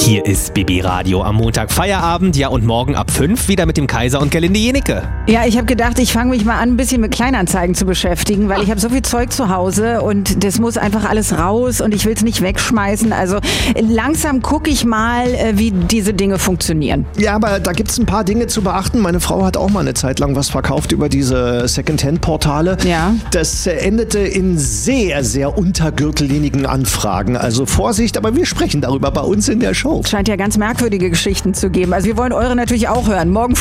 Hier ist BB Radio am Montag Feierabend, ja, und morgen ab 5 wieder mit dem Kaiser und Gerlinde Jenecke. Ja, ich habe gedacht, ich fange mich mal an, ein bisschen mit Kleinanzeigen zu beschäftigen, weil ich habe so viel Zeug zu Hause und das muss einfach alles raus und ich will es nicht wegschmeißen. Also langsam gucke ich mal, wie diese Dinge funktionieren. Ja, aber da gibt es ein paar Dinge zu beachten. Meine Frau hat auch mal eine Zeit lang was verkauft über diese Secondhand-Portale. Ja. Das endete in sehr, sehr untergürtellinigen Anfragen. Also Vorsicht, aber wir sprechen darüber bei uns in der Show. Es scheint ja ganz merkwürdige Geschichten zu geben. Also wir wollen eure natürlich auch hören. Morgen